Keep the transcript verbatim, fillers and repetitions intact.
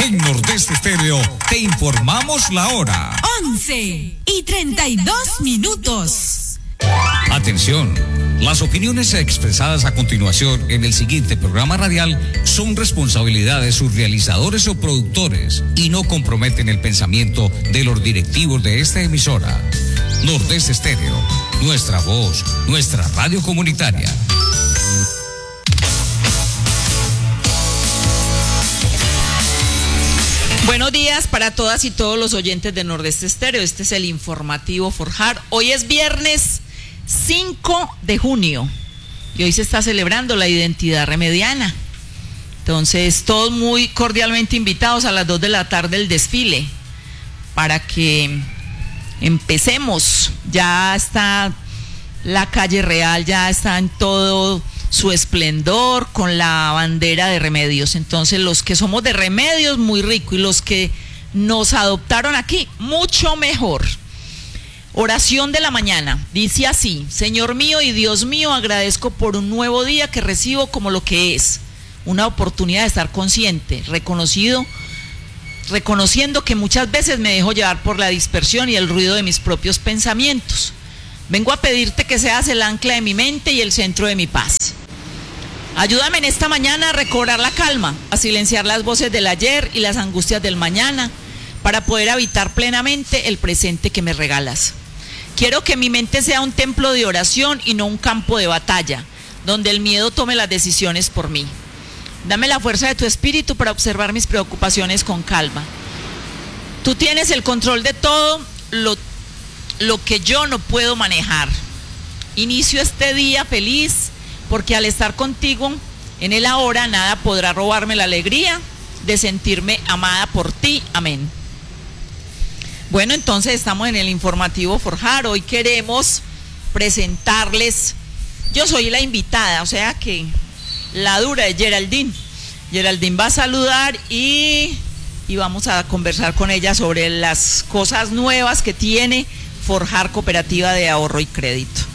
En Nordeste Estéreo te informamos la hora. once y treinta y dos minutos. Atención, las opiniones expresadas a continuación en el siguiente programa radial son responsabilidad de sus realizadores o productores y no comprometen el pensamiento de los directivos de esta emisora. Nordeste Estéreo, nuestra voz, nuestra radio comunitaria. Buenos días para todas y todos los oyentes de Nordeste Estéreo. Este es el informativo Forjar. Hoy es viernes cinco de junio y hoy se está celebrando la identidad remediana. Entonces, todos muy cordialmente invitados a las dos de la tarde el desfile para que empecemos. Ya está la calle Real, ya está en todo su esplendor con la bandera de Remedios. Entonces, los que somos de Remedios, muy rico, y los que nos adoptaron aquí, mucho mejor. Oración de la mañana, dice así: Señor mío y Dios mío, agradezco por un nuevo día que recibo como lo que es, una oportunidad de estar consciente, reconocido, reconociendo que muchas veces me dejo llevar por la dispersión y el ruido de mis propios pensamientos. Vengo a pedirte que seas el ancla de mi mente y el centro de mi paz. Ayúdame en esta mañana a recobrar la calma, a silenciar las voces del ayer y las angustias del mañana, para poder habitar plenamente el presente que me regalas. Quiero que mi mente sea un templo de oración y no un campo de batalla, donde el miedo tome las decisiones por mí. Dame la fuerza de tu espíritu para observar mis preocupaciones con calma. Tú tienes el control de todo lo, lo que yo no puedo manejar. Inicio este día feliz, porque al estar contigo en el ahora, nada podrá robarme la alegría de sentirme amada por ti. Amén. Bueno, entonces estamos en el informativo Forjar. Hoy queremos presentarles, yo soy la invitada, o sea que la dura es Geraldine. Geraldine va a saludar y, y vamos a conversar con ella sobre las cosas nuevas que tiene Forjar Cooperativa de Ahorro y Crédito.